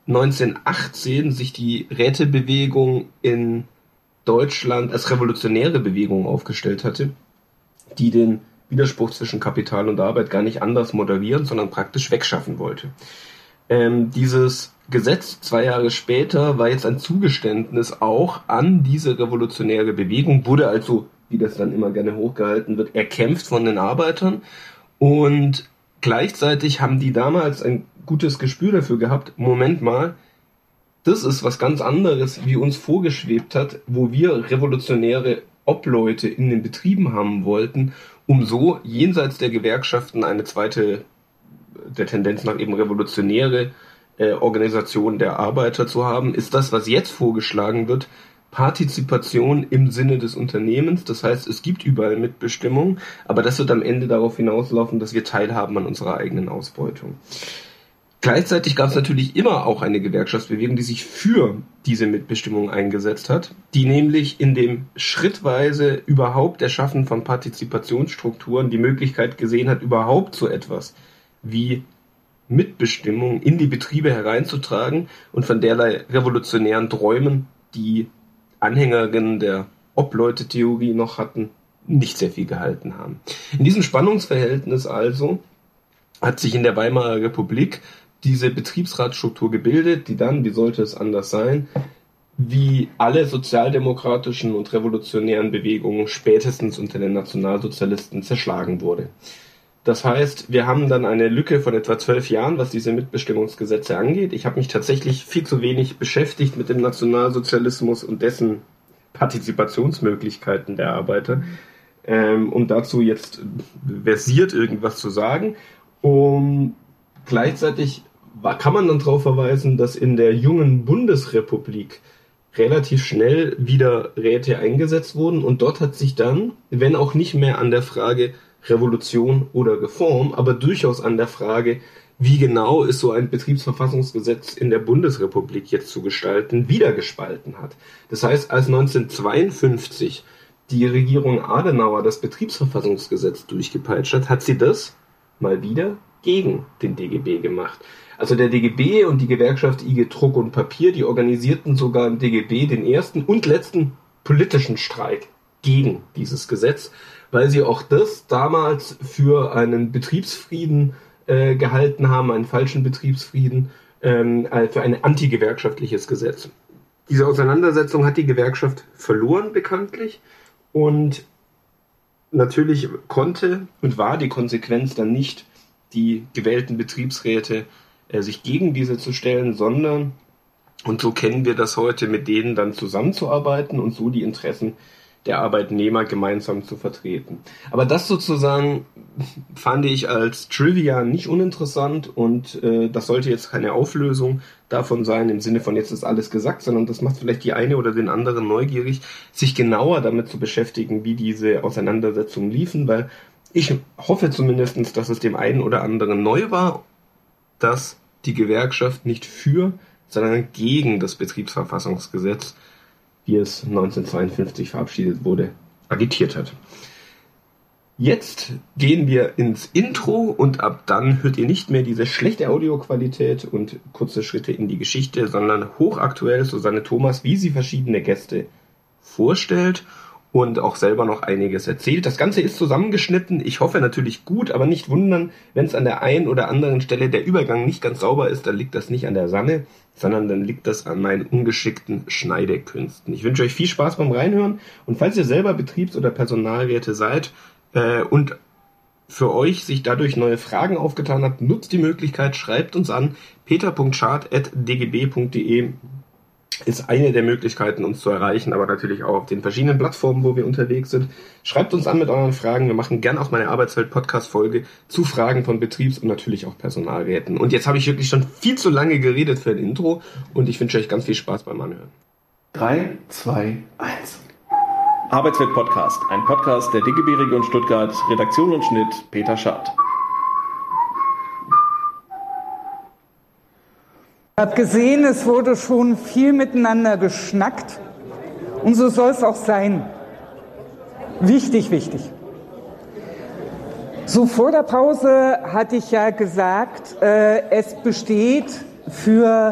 1918 sich die Rätebewegung in Deutschland als revolutionäre Bewegung aufgestellt hatte, die den Widerspruch zwischen Kapital und Arbeit gar nicht anders moderieren, sondern praktisch wegschaffen wollte. Dieses Gesetz 2 Jahre später war jetzt ein Zugeständnis auch an diese revolutionäre Bewegung, wurde also, wie das dann immer gerne hochgehalten wird, erkämpft von den Arbeitern, und gleichzeitig haben die damals ein gutes Gespür dafür gehabt, Moment mal, das ist was ganz anderes, wie uns vorgeschwebt hat, wo wir revolutionäre Obleute in den Betrieben haben wollten, um so jenseits der Gewerkschaften eine zweite, der Tendenz nach eben revolutionäre Organisation der Arbeiter zu haben, ist das, was jetzt vorgeschlagen wird, Partizipation im Sinne des Unternehmens. Das heißt, es gibt überall Mitbestimmung, aber das wird am Ende darauf hinauslaufen, dass wir teilhaben an unserer eigenen Ausbeutung. Gleichzeitig gab es natürlich immer auch eine Gewerkschaftsbewegung, die sich für diese Mitbestimmung eingesetzt hat, die nämlich in dem schrittweise überhaupt Erschaffen von Partizipationsstrukturen die Möglichkeit gesehen hat, überhaupt so etwas wie Mitbestimmung in die Betriebe hereinzutragen und von derlei revolutionären Träumen, die Anhängerinnen der Obleute-Theorie noch hatten, nicht sehr viel gehalten haben. In diesem Spannungsverhältnis also hat sich in der Weimarer Republik diese Betriebsratsstruktur gebildet, die dann, wie sollte es anders sein, wie alle sozialdemokratischen und revolutionären Bewegungen spätestens unter den Nationalsozialisten zerschlagen wurde. Das heißt, wir haben dann eine Lücke von etwa 12 Jahren, was diese Mitbestimmungsgesetze angeht. Ich habe mich tatsächlich viel zu wenig beschäftigt mit dem Nationalsozialismus und dessen Partizipationsmöglichkeiten der Arbeiter, um dazu jetzt versiert irgendwas zu sagen. Gleichzeitig kann man dann darauf verweisen, dass in der jungen Bundesrepublik relativ schnell wieder Räte eingesetzt wurden, und dort hat sich dann, wenn auch nicht mehr an der Frage Revolution oder Reform, aber durchaus an der Frage, wie genau ist so ein Betriebsverfassungsgesetz in der Bundesrepublik jetzt zu gestalten, wieder gespalten hat. Das heißt, als 1952 die Regierung Adenauer das Betriebsverfassungsgesetz durchgepeitscht hat, hat sie das mal wieder gegen den DGB gemacht. Also der DGB und die Gewerkschaft IG Druck und Papier, die organisierten sogar im DGB den ersten und letzten politischen Streik gegen dieses Gesetz, weil sie auch das damals für einen Betriebsfrieden gehalten haben, einen falschen Betriebsfrieden, für ein antigewerkschaftliches Gesetz. Diese Auseinandersetzung hat die Gewerkschaft verloren, bekanntlich, und natürlich konnte und war die Konsequenz dann nicht, die gewählten Betriebsräte sich gegen diese zu stellen, sondern, und so kennen wir das heute, mit denen dann zusammenzuarbeiten und so die Interessen der Arbeitnehmer gemeinsam zu vertreten. Aber das sozusagen fand ich als Trivia nicht uninteressant, und das sollte jetzt keine Auflösung davon sein, im Sinne von jetzt ist alles gesagt, sondern das macht vielleicht die eine oder den anderen neugierig, sich genauer damit zu beschäftigen, wie diese Auseinandersetzungen liefen, weil ich hoffe zumindest, dass es dem einen oder anderen neu war, dass die Gewerkschaft nicht für, sondern gegen das Betriebsverfassungsgesetz, wie es 1952 verabschiedet wurde, agitiert hat. Jetzt gehen wir ins Intro, und ab dann hört ihr nicht mehr diese schlechte Audioqualität und kurze Schritte in die Geschichte, sondern hochaktuell Susanne Thomas, wie sie verschiedene Gäste vorstellt und auch selber noch einiges erzählt. Das Ganze ist zusammengeschnitten, ich hoffe natürlich gut, aber nicht wundern, wenn es an der einen oder anderen Stelle der Übergang nicht ganz sauber ist, dann liegt das nicht an der Sanne, sondern dann liegt das an meinen ungeschickten Schneidekünsten. Ich wünsche euch viel Spaß beim Reinhören, und falls ihr selber Betriebs- oder Personalräte seid und für euch sich dadurch neue Fragen aufgetan habt, nutzt die Möglichkeit, schreibt uns an, peter.schad@dgb.de ist eine der Möglichkeiten, uns zu erreichen, aber natürlich auch auf den verschiedenen Plattformen, wo wir unterwegs sind. Schreibt uns an mit euren Fragen. Wir machen gerne auch mal eine Arbeitswelt-Podcast-Folge zu Fragen von Betriebs- und natürlich auch Personalräten. Und jetzt habe ich wirklich schon viel zu lange geredet für ein Intro, und ich wünsche euch ganz viel Spaß beim Anhören. 3, 2, 1. Arbeitswelt-Podcast, ein Podcast der DGB Region Stuttgart, Redaktion und Schnitt Peter Schad. Ich habe gesehen, es wurde schon viel miteinander geschnackt, und so soll es auch sein. Wichtig, wichtig. So vor der Pause hatte ich ja gesagt, es besteht für